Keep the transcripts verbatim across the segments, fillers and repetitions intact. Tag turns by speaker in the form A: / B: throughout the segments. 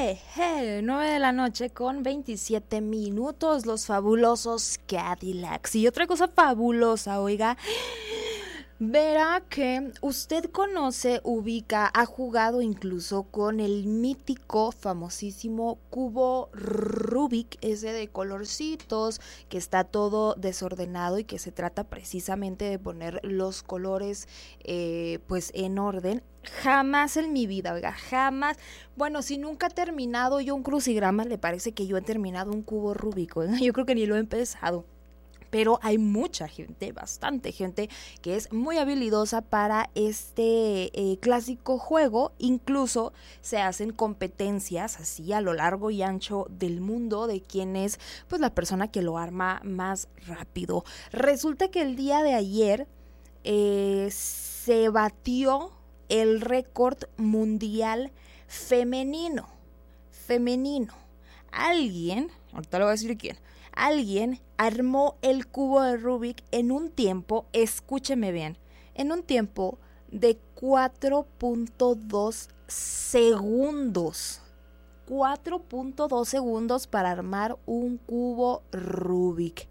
A: Hey, hey, nueve de la noche con veintisiete minutos, los fabulosos Cadillacs. Y otra cosa fabulosa, oiga, verá que usted conoce, ubica, ha jugado incluso con el mítico, famosísimo cubo Rubik, ese de colorcitos, que está todo desordenado y que se trata precisamente de poner los colores eh, pues en orden. Jamás en mi vida, oiga, jamás. Bueno, si nunca he terminado yo un crucigrama, le parece que yo he terminado un cubo Rubik, oiga, yo creo que ni lo he empezado. Pero hay mucha gente, bastante gente, que es muy habilidosa para este eh, clásico juego. Incluso se hacen competencias así a lo largo y ancho del mundo de quién es pues la persona que lo arma más rápido. Resulta que el día de ayer eh, se batió el récord mundial femenino. Femenino. Alguien, ahorita le voy a decir quién. Alguien armó el cubo de Rubik en un tiempo, escúcheme bien, en un tiempo de cuatro punto dos segundos. cuatro punto dos segundos para armar un cubo Rubik.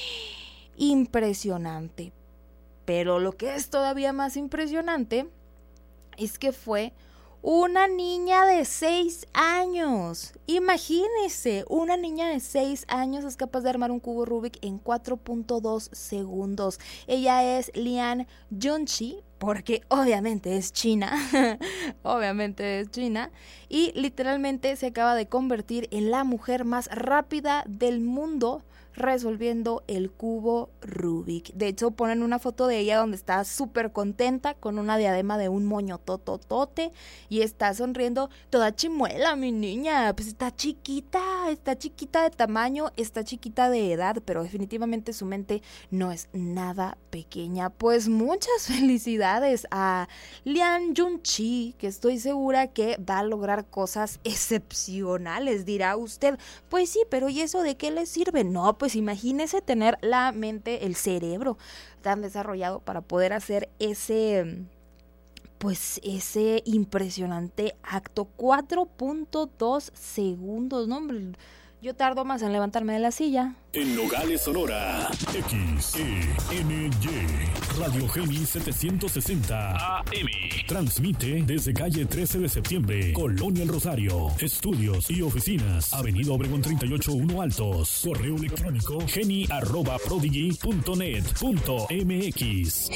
A: Impresionante. Pero lo que es todavía más impresionante es que fue una niña de seis años. Imagínese, una niña de seis años es capaz de armar un cubo Rubik en cuatro punto dos segundos. Ella es Lian Junchi, porque obviamente es china, obviamente es china, y literalmente se acaba de convertir en la mujer más rápida del mundo resolviendo el cubo Rubik. De hecho, ponen una foto de ella donde está súper contenta con una diadema de un moño tototote y está sonriendo toda chimuela, mi niña. Pues está chiquita, está chiquita de tamaño, está chiquita de edad, pero definitivamente su mente no es nada pequeña. Pues muchas felicidades a Lian Junchi, que estoy segura que va a lograr cosas excepcionales, dirá usted. Pues sí, pero ¿y eso de qué le sirve? No, pues Pues imagínese tener la mente, el cerebro tan desarrollado para poder hacer ese, pues ese impresionante acto. cuatro punto dos segundos, ¿no, hombre? Yo tardo más en levantarme de la silla.
B: En Nogales, Sonora, X E N Y, Radio Geni setecientos sesenta A M. Transmite desde calle trece de septiembre, Colonia El Rosario. Estudios y oficinas, Avenida Obregón treinta y ocho uno Altos. Correo electrónico geni arroba prodigy punto net punto m x.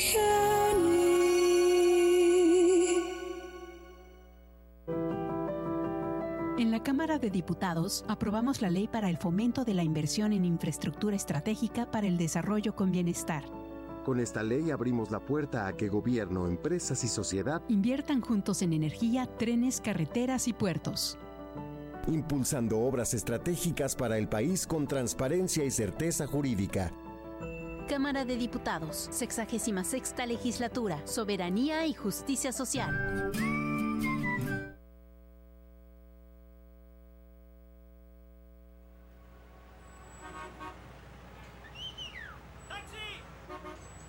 C: En la Cámara de Diputados aprobamos la Ley para el Fomento de la Inversión en Infraestructura Estratégica para el Desarrollo con Bienestar.
D: Con esta ley abrimos la puerta a que gobierno, empresas y sociedad
C: inviertan juntos en energía, trenes, carreteras y puertos,
D: impulsando obras estratégicas para el país con transparencia y certeza jurídica.
E: Cámara de Diputados, sexagésima sexta legislatura, Soberanía y Justicia Social.